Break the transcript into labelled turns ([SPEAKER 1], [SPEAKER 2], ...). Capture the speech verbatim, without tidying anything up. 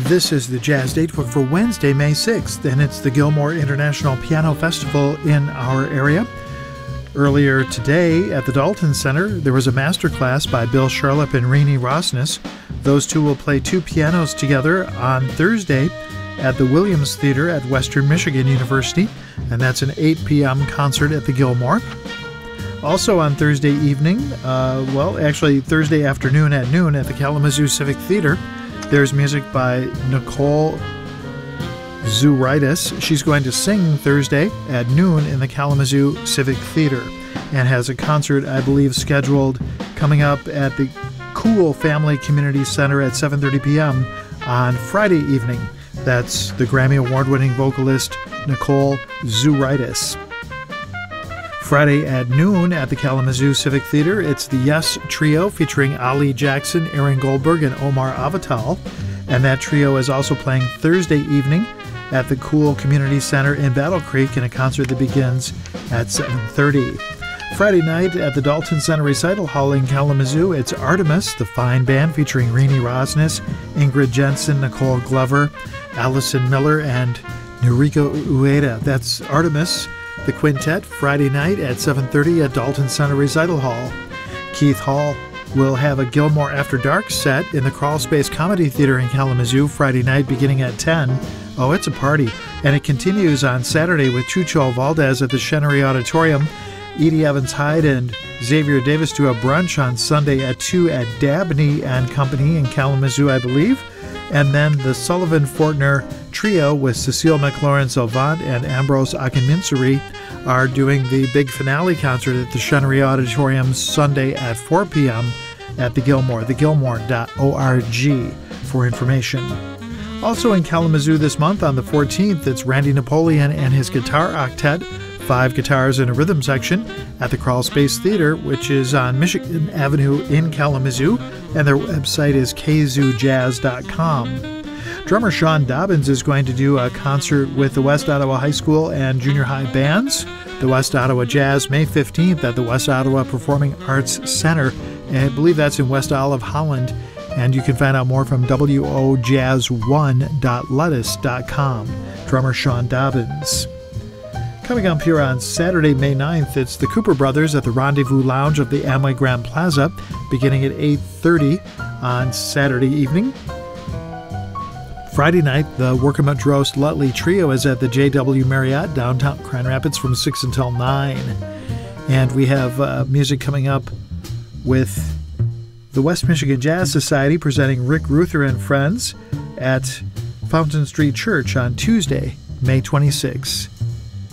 [SPEAKER 1] This is the Jazz Datebook for Wednesday, May sixth, and it's the Gilmore International Piano Festival in our area. Earlier today at the Dalton Center, there was a master class by Bill Charlap and Rini Rosnes. Those two will play two pianos together on Thursday at the Williams Theater at Western Michigan University, and that's an eight p.m. concert at the Gilmore. Also on Thursday evening, uh, well, actually Thursday afternoon at noon at the Kalamazoo Civic Theater, there's music by Nicole Zouritis. She's going to sing Thursday at noon in the Kalamazoo Civic Theater and has a concert, I believe, scheduled coming up at the Cool Family Community Center at seven thirty p.m. on Friday evening. That's the Grammy Award-winning vocalist Nicole Zouritis. Friday at noon at the Kalamazoo Civic Theater, it's the Yes Trio featuring Ali Jackson, Aaron Goldberg, and Omar Avital. And that trio is also playing Thursday evening at the Cool Community Center in Battle Creek in a concert that begins at seven thirty. Friday night at the Dalton Center Recital Hall in Kalamazoo, it's Artemis, the fine band featuring Rini Rosnes, Ingrid Jensen, Nicole Glover, Allison Miller, and Noriko Ueda. That's Artemis, the quintet, Friday night at seven thirty at Dalton Center Recital Hall. Keith Hall will have a Gilmore After Dark set in the Crawl Space Comedy Theater in Kalamazoo Friday night beginning at ten. Oh, it's a party. And it continues on Saturday with Chucho Valdez at the Chenery Auditorium. Edie Evans Hyde and Xavier Davis do a brunch on Sunday at two at Dabney and Company in Kalamazoo, I believe. And then the Sullivan Fortner Trio with Cecile McLaurin-Salvant and Ambrose Akinminsuri are doing the big finale concert at the Chenery Auditorium Sunday at four p.m. at the Gilmore, the gilmore dot org for information. Also in Kalamazoo this month on the fourteenth, it's Randy Napoleon and his guitar octet, five guitars in a rhythm section, at the Crawl Space Theater, which is on Michigan Avenue in Kalamazoo, and their website is k zoo jazz dot com. Drummer Sean Dobbins is going to do a concert with the West Ottawa High School and Junior High bands, the West Ottawa Jazz, May fifteenth at the West Ottawa Performing Arts Center, and I believe that's in West Olive, Holland. And you can find out more from w o jazz one dot lettuce dot com. Drummer Sean Dobbins. Coming up here on Saturday, May ninth, it's the Cooper Brothers at the Rendezvous Lounge of the Amway Grand Plaza, beginning at eight thirty on Saturday evening. Friday night, the Workama Drost Lutley Trio is at the J W Marriott, downtown Grand Rapids, from six until nine. And we have uh, music coming up with the West Michigan Jazz Society presenting Rick Ruther and Friends at Fountain Street Church on Tuesday, May twenty-sixth.